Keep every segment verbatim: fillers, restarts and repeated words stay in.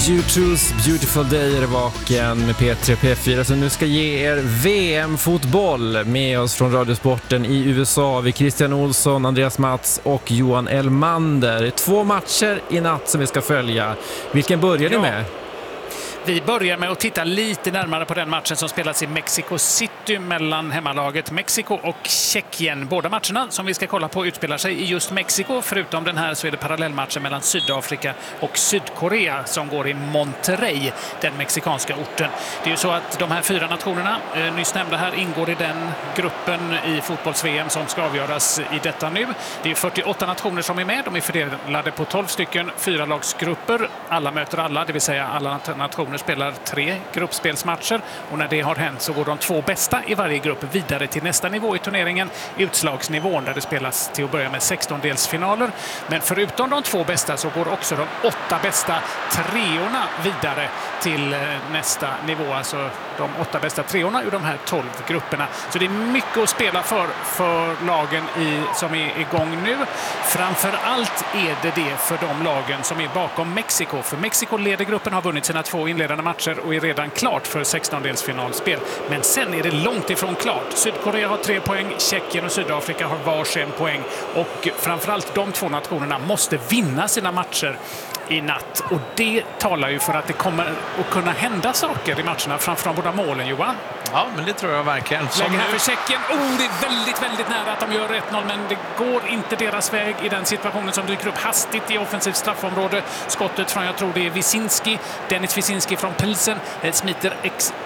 U two's Beautiful Day är vaken med P tre P fyra som nu ska ge er V M-fotboll med oss från Radiosporten i U S A. Vi Christian Olsson, Andreas Mats och Johan Elmander. Två matcher i natt som vi ska följa. Vilken börjar ni med? Vi börjar med att titta lite närmare på den matchen som spelas i Mexico City mellan hemmalaget Mexiko och Tjeckien. Båda matcherna som vi ska kolla på utspelar sig i just Mexiko. Förutom den här så är det parallellmatchen mellan Sydafrika och Sydkorea som går i Monterrey, den mexikanska orten. Det är ju så att de här fyra nationerna, eh, nyss nämnda här, ingår i den gruppen i fotbolls-V M som ska avgöras i detta nu. Det är fyrtioåtta nationer som är med. De är fördelade på tolv stycken fyra lagsgrupper. Alla möter alla, det vill säga alla nationer spelar tre gruppspelsmatcher och när det har hänt så går de två bästa i varje grupp vidare till nästa nivå i turneringen, utslagsnivån, där det spelas till att börja med sextondelsfinaler. Men förutom de två bästa så går också de åtta bästa treorna vidare till nästa nivå, alltså de åtta bästa treorna ur de här tolv grupperna. Så det är mycket att spela för för lagen i, som är igång nu. Framför allt är det det för de lagen som är bakom Mexiko. För Mexiko leder gruppen, har vunnit sina två inledande matcher och är redan klart för sextondelsfinalspel. Men sen är det långt ifrån klart. Sydkorea har tre poäng, Tjeckien och Sydafrika har varsin poäng. Och framförallt de två nationerna måste vinna sina matcher i natt. Och det talar ju för att det kommer att kunna hända saker i matcherna framför de båda målen, Johan. Ja, men det tror jag verkligen. Lägg här för Tjeckien. Oh, det är väldigt, väldigt nära att de gör ett noll, men det går inte deras väg i den situationen som dyker upp hastigt i offensivt straffområde. Skottet från, jag tror det är Wisinski, Dennis Wisinski från Pilsen, smiter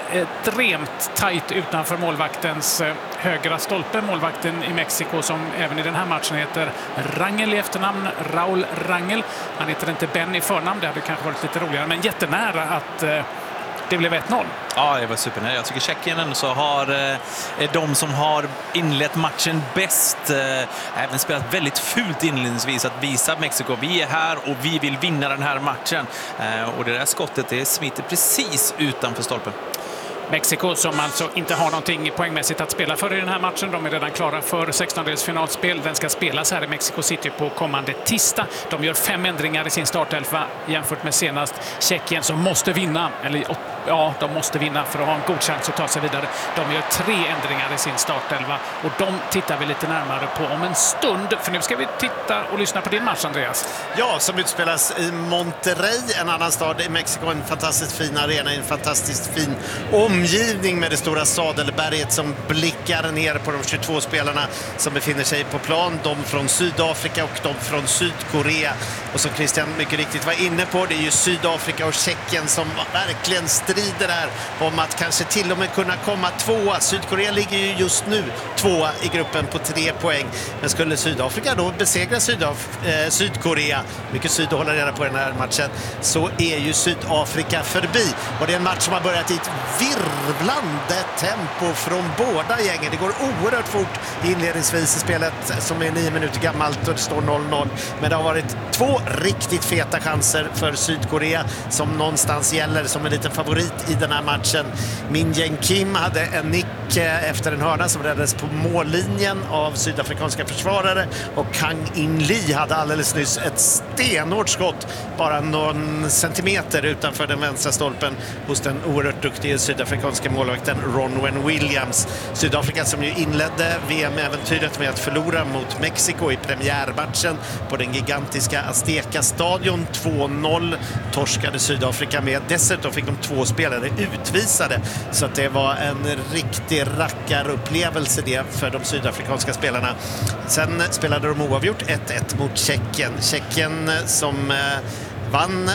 extremt tajt utanför målvaktens högra stolpe. Målvakten i Mexiko som även i den här matchen heter Rangel i efternamn, Raul Rangel. Han heter inte Ben i förnamn, det hade kanske varit lite roligare, men jättenära att eh, det blev ett noll. Ja, det var supernära. Jag tycker Tjeckien ändå så har eh, de som har inlett matchen bäst eh, även spelat väldigt fult inledningsvis att visa Mexiko, vi är här och vi vill vinna den här matchen. Eh, och det där skottet, det smiter precis utanför stolpen. Mexiko som alltså inte har någonting poängmässigt att spela för i den här matchen. De är redan klara för sextondelsfinalspel. Den ska spelas här i Mexico City på kommande tisdag. De gör fem ändringar i sin startelva jämfört med senast. Tjeckien som måste vinna, eller ja, de måste vinna för att ha en god chans att ta sig vidare. De gör tre ändringar i sin startelva och de tittar vi lite närmare på om en stund. För nu ska vi titta och lyssna på din match, Andreas. Ja, som utspelas i Monterrey, en annan stad i Mexiko. En fantastiskt fin arena, en fantastiskt fin omgivning med det stora sadelberget som blickar ner på de tjugotvå spelarna som befinner sig på plan. De från Sydafrika och de från Sydkorea. Och som Christian mycket riktigt var inne på, det är ju Sydafrika och Tjeckien som verkligen strider här om att kanske till och med kunna komma tvåa. Sydkorea ligger ju just nu tvåa i gruppen på tre poäng. Men skulle Sydafrika då besegra Sydaf- eh, Sydkorea, mycket syd att hålla reda på den här matchen, så är ju Sydafrika förbi. Och det är en match som har börjat i ett virvlande tempo från båda gängen. Det går oerhört fort inledningsvis i spelet som är nio minuter gammalt och det står noll noll. Men det har varit två riktigt feta chanser för Sydkorea som någonstans gäller som en liten favorit i den här matchen. Min Jae Kim hade en nick efter en hörna som räddades på mållinjen av sydafrikanska försvarare och Kang In Lee hade alldeles nyss ett stenhårt skott bara någon centimeter utanför den vänstra stolpen hos den oerhört duktiga sydafrikanska målvakten Ronwen Williams. Sydafrika som ju inledde V M-äventyret med att förlora mot Mexiko i premiärmatchen på den gigantiska Azteca-stadion två noll torskade Sydafrika med. Dessutom fick de två spelare utvisade så att det var en riktig rackarupplevelse det för de sydafrikanska spelarna. Sen spelade de oavgjort ett ett mot Tjeckien. Tjeckien som eh, vann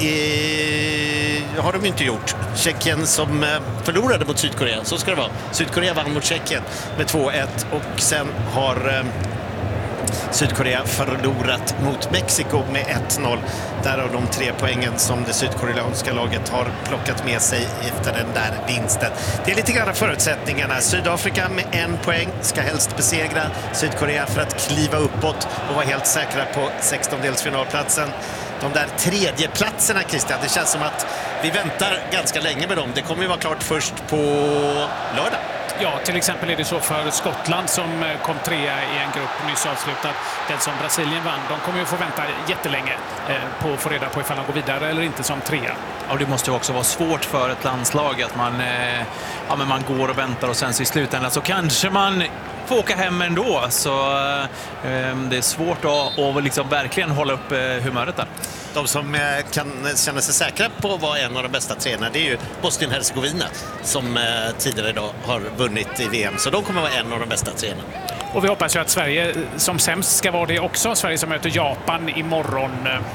i... har de inte gjort. Tjeckien som eh, förlorade mot Sydkorea, så ska det vara. Sydkorea vann mot Tjeckien med två ett och sen har eh, Sydkorea förlorat mot Mexiko med ett noll. Därav de tre poängen som det sydkoreanska laget har plockat med sig efter den där vinsten. Det är lite grann förutsättningarna. Sydafrika med en poäng ska helst besegra Sydkorea för att kliva uppåt och vara helt säkra på sextondelsfinalplatsen. De där tredjeplatserna, Christian, det känns som att vi väntar ganska länge med dem. Det kommer ju vara klart först på lördag. Ja, till exempel är det så för Skottland som kom trea i en grupp nyss avslutad. Den som Brasilien vann, de kommer ju få vänta jättelänge på att få reda på ifall de går vidare eller inte som trea. Och det måste ju också vara svårt för ett landslag att man, ja, men man går och väntar och sen så i slutändan så kanske man får åka hem ändå. Så eh, det är svårt att, att liksom verkligen hålla upp humöret där. De som kan känna sig säkra på att vara en av de bästa tränarna, det är ju Bosnien-Hercegovina som tidigare idag har vunnit i V M. Så de kommer vara en av de bästa tränarna. Och vi hoppas ju att Sverige som sämst ska vara det också. Sverige som möter Japan imorgon.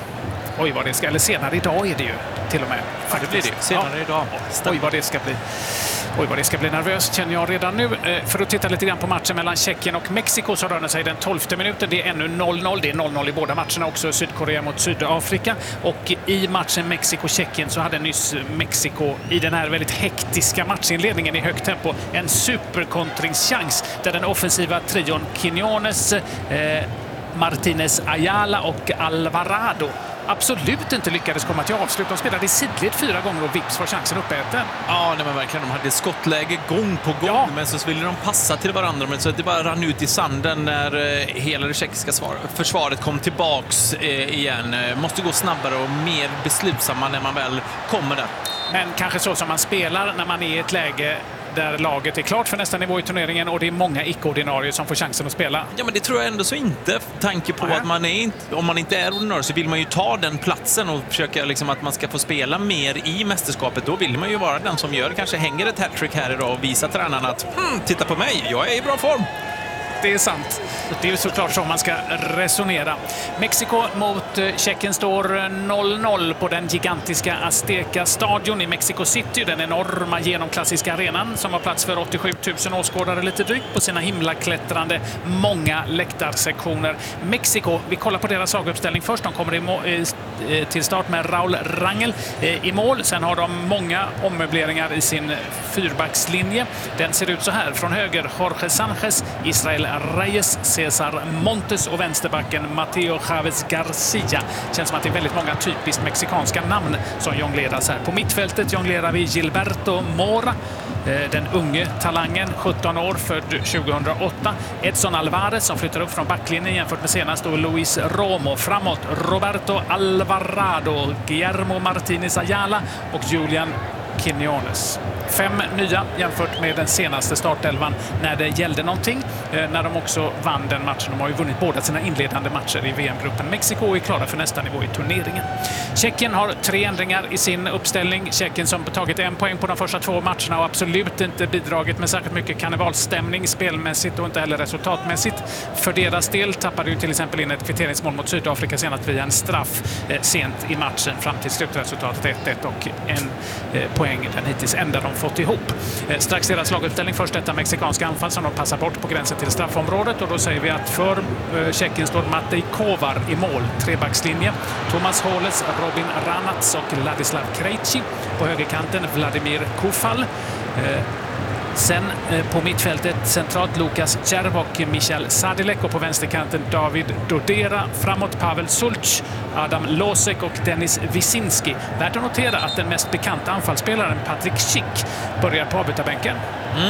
Oj, vad det ska, eller senare idag är det ju till och med. Faktiskt. Det blir det senare ja. idag. Oj, vad det ska bli. Oj, vad det ska bli nervöst känner jag redan nu. För att titta lite grann på matchen mellan Tjeckien och Mexiko så rör det sig den tolfte minuten. Det är ännu noll noll. Det är noll noll i båda matcherna också. Sydkorea mot Sydafrika. Och i matchen Mexiko-Tjeckien så hade nyss Mexiko i den här väldigt hektiska matchinledningen i högt tempo en superkontringschans där den offensiva trion Quiñones, eh, Martinez Ayala och Alvarado absolut inte lyckades komma till avslut. De spelade i sidled fyra gånger och vips var chansen uppäten. Ja, nej, men verkligen. De hade skottläge gång på gång, ja. Men så ville de passa till varandra. Men så det bara rann ut i sanden när eh, hela det tjeckiska försvaret kom tillbaks eh, igen. Måste gå snabbare och mer beslutsamma när man väl kommer där. Men kanske så som man spelar när man är i ett läge där laget är klart för nästa nivå i turneringen och det är många icke-ordinarier som får chansen att spela. Ja, men det tror jag ändå så inte. Tanke på ja. att man är inte, om man inte är ordinarie så vill man ju ta den platsen och försöka liksom att man ska få spela mer i mästerskapet. Då vill man ju vara den som gör, kanske hänger ett hattrick här idag och visar tränarna att hm, titta på mig, jag är i bra form. Det är sant. Det är såklart så man ska resonera. Mexiko mot Tjeckien står noll noll på den gigantiska Azteca-stadion i Mexico City. Den enorma genomklassiska arenan som har plats för åttiosju tusen åskådare lite drygt på sina himlaklättrande många läktarsektioner. Mexiko, vi kollar på deras laguppställning först. De kommer i må- till start med Raúl Rangel i mål. Sen har de många ommöbleringar i sin fyrbackslinje. Den ser ut så här. Från höger Jorge Sánchez, Israel Reyes, Cesar Montes och vänsterbacken Mateo Chavez Garcia. Känns som att det är väldigt många typiskt mexikanska namn som jongleras här. På mittfältet jonglerar vi Gilberto Mora, den unge talangen, sjutton år, född tjugohundraåtta. Edson Alvarez som flyttar upp från backlinjen jämfört med senast, och Luis Romo. Framåt Roberto Alvarado, Guillermo Martinez Ayala och Julian Quiñones. Fem nya jämfört med den senaste startelvan när det gällde någonting. Eh, när de också vann den matchen. De har ju vunnit båda sina inledande matcher i V M-gruppen. Mexiko är klara för nästa nivå i turneringen. Tjeckien har tre ändringar i sin uppställning. Tjeckien som tagit en poäng på de första två matcherna och absolut inte bidragit med särskilt mycket karnevalstämning spelmässigt och inte heller resultatmässigt. För deras del tappade ju till exempel in ett kvitteringsmål mot Sydafrika senast via en straff eh, sent i matchen fram till slutresultatet ett ett och en eh, poäng den hittills enda de fått ihop. Eh, strax deras laguppställning, först detta mexikanska anfall som de passar bort på gränsen till straffområdet, och då säger vi att för eh, Tjeckien står Matej Kovar i mål, trebackslinje. Thomas Håles, Robin Ranats och Ladislav Krejci. På högerkanten Vladimir Kufal. Eh, Sen eh, på mittfältet centralt Lukas Červ och Michal Sadilek, och på vänsterkanten David Dodera. Framåt Pavel Sulc, Adam Losek och Denis Wisinski. Värt att notera att den mest bekanta anfallsspelaren Patrik Schick börjar på avbytarbänken. Mm.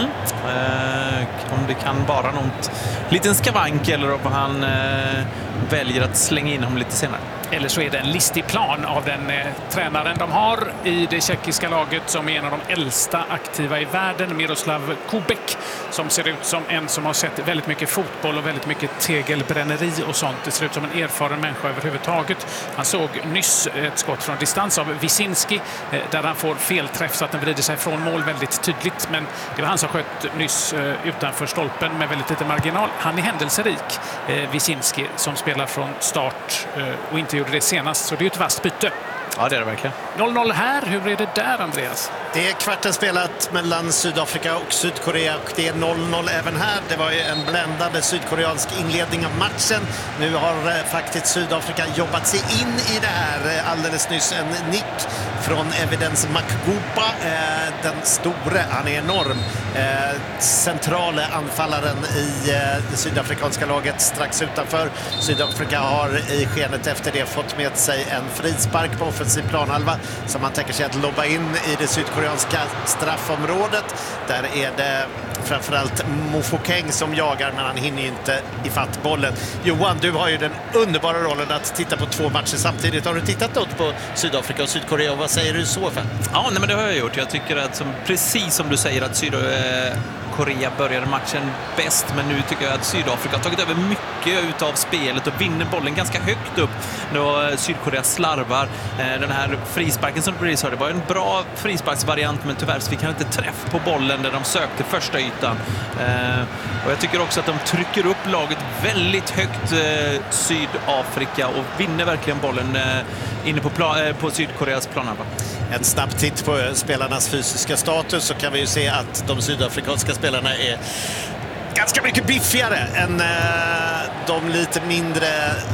Eh, om det kan vara något liten skavank eller om han eh, väljer att slänga in honom lite senare. Eller så är det en listig plan av den eh, tränaren de har i det tjeckiska laget som är en av de äldsta aktiva i världen, Miroslav Kubek, som ser ut som en som har sett väldigt mycket fotboll och väldigt mycket tegelbränneri och sånt. Det ser ut som en erfaren människa överhuvudtaget. Han såg nyss ett skott från distans av Wisinski eh, där han får fel träff så att den vrider sig från mål väldigt tydligt, men det var han som sköt nyss eh, utanför stolpen med väldigt lite marginal. Han är händelserik, eh, Wisinski, som spelar från start eh, och inte gjorde det senast, så det är ett vasst byte. Ja, det är det verkligen. noll noll här. Hur är det där, Andreas? Det är kvarten spelat mellan Sydafrika och Sydkorea och det är noll noll även här. Det var ju en bländande sydkoreansk inledning av matchen. Nu har eh, faktiskt Sydafrika jobbat sig in i det här. Eh, alldeles nyss en nick från Evidence Makgopa. Eh, den store, han är enorm. Eh, centrala anfallaren i eh, det sydafrikanska laget strax utanför. Sydafrika har i skenet efter det fått med sig en frispark på offensiv planhalva som man tänker sig att lobba in i det sydkoreanska straffområdet. Där är det framförallt Mofokeng som jagar, men han hinner ju inte ifatt bollen. Johan, du har ju den underbara rollen att titta på två matcher samtidigt. Har du tittat något på Sydafrika och Sydkorea och vad säger du så för? Ja, nej, men det har jag gjort. Jag tycker att som, precis som du säger att Sydkorea började matchen bäst, men nu tycker jag att Sydafrika har tagit över mycket utav spelet och vinner bollen ganska högt upp då Sydkorea slarvar. Den här frisparken som det sa, det var en bra frisparksvariant, men tyvärr så fick han inte träff på bollen där de sökte första ytan. Och jag tycker också att de trycker upp laget väldigt högt, Sydafrika, och vinner verkligen bollen inne på, plan, på Sydkoreas planhalva. En snabb titt på spelarnas fysiska status, så kan vi ju se att de sydafrikanska spelarna är ganska mycket biffigare än de lite mindre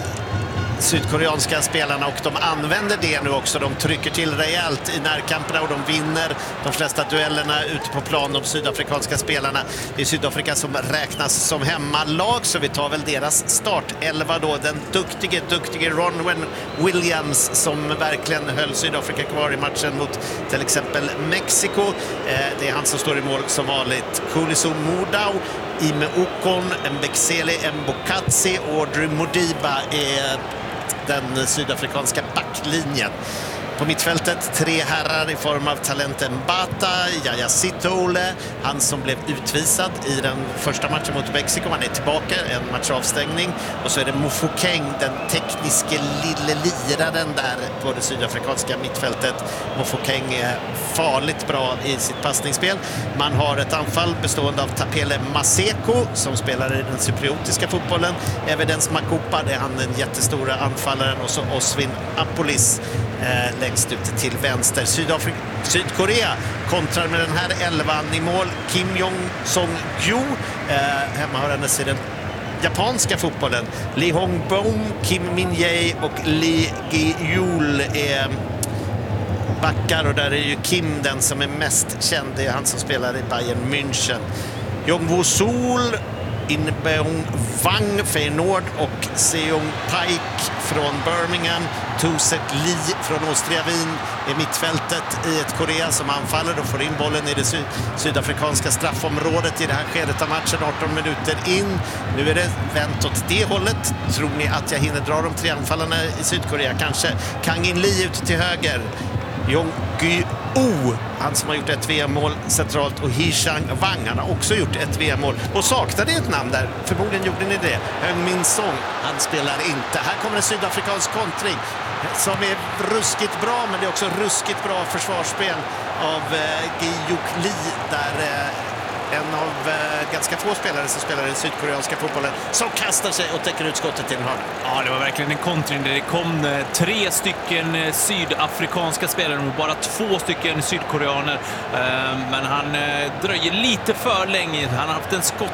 sydkoreanska spelarna, och de använder det nu också. De trycker till rejält i närkamperna och de vinner de flesta duellerna ute på plan, de sydafrikanska spelarna. Det är Sydafrika som räknas som hemmalag, så vi tar väl deras startelva då. Den duktige, duktige Ronwen Williams som verkligen höll Sydafrika kvar i matchen mot till exempel Mexiko. Det är han som står i mål som vanligt. Kuliso Mudau, Ime Okon, Mbexele Mbokatsi och Audrey Modiba är den sydafrikanska backlinjen. På mittfältet tre herrar i form av talenten Mbata, Yaya Sitole, han som blev utvisad i den första matchen mot Mexiko. Han är tillbaka, en matchavstängning. Och så är det Mofokeng, den tekniska lille liraren där på det sydafrikanska mittfältet. Mofokeng är farligt bra i sitt passningsspel. Man har ett anfall bestående av Tapele Maseko som spelar i den cypriotiska fotbollen. Evidence Makupa, det är han den jättestora anfallaren, och så Oswin Apolis eh, längst ut till vänster. Sydafrika, Sydkorea kontrar med den här elvan i mål. Kim Jong-Song-Gyu, eh, hemmahörandes i den japanska fotbollen. Lee Hong-Bom, Kim Min-jae och Lee Gi-Yul är backar, och där är ju Kim den som är mest känd. Det är han som spelar i Bayern München. Jong-Woo-Sol, Inbeong Wang, Feyenoord, och Seong Paik från Birmingham. Tusek Lee från Austria Wien i mittfältet i ett Korea som anfaller och får in bollen i det sy sydafrikanska straffområdet i det här skedet av matchen, arton minuter in. Nu är det vänt åt det hållet. Tror ni att jag hinner dra de tre anfallarna i Sydkorea? Kanske. Kang In Lee ute till höger. Jong-Gu-Oh, han som har gjort ett V M-mål centralt, och Hee-Chang Wang, han har också gjort ett V M-mål. Och saknade ett namn där, förmodligen gjorde ni det. Heung-Min Song, han spelar inte. Här kommer en sydafrikansk kontring som är ruskigt bra, men det är också ruskigt bra försvarsspel av eh, Gi-Juk Lee där eh, en av eh, ganska få spelare som spelar i den sydkoreanska fotbollen, som kastar sig och täcker ut skottet till en hörna. Ja, det var verkligen en kontring där det kom eh, tre stycken eh, sydafrikanska spelare och bara två stycken sydkoreaner. Eh, men han eh, dröjer lite för länge. Han har haft en skott